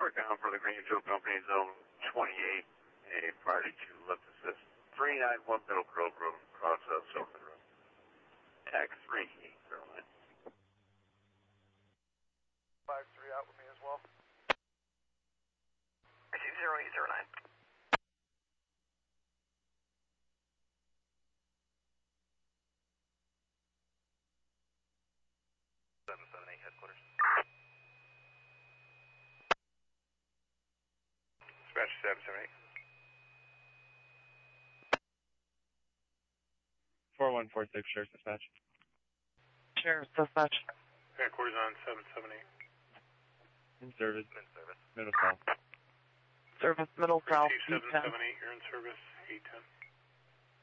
report down for the Greenfield Company, Zone 28, a party to lift assist. 391 Middle Grove Road, across Silverman Road. X3809. 53 out with me as well. 0809. 778 headquarters. Dispatch 778. 4146, Sheriff's Dispatch. Sheriff's Dispatch. Headquarters on 778. In service. In service. Middle South. Service Middle South, 778, 810. you're in service, 810.